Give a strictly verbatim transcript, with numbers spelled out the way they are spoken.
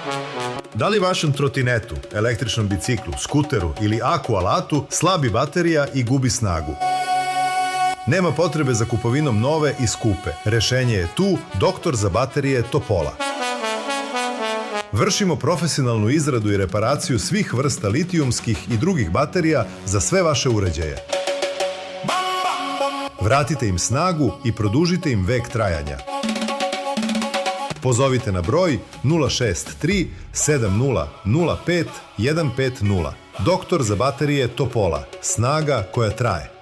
Da li vašem trotinetu, električnom biciklu, skuteru ili aku alatu slabi baterija i gubi snagu? Nema potrebe za kupovinom nove i skupe. Rešenje je tu, doktor za baterije Topola. Vršimo profesionalnu izradu i reparaciju svih vrsta litijumskih i drugih baterija za sve vaše uređaje. Vratite im snagu i produžite im vek trajanja. Pozovite na broj nula šest tri sedam nula nula pet jedan pet nula. Doktor za baterije Topola. Snaga koja traje.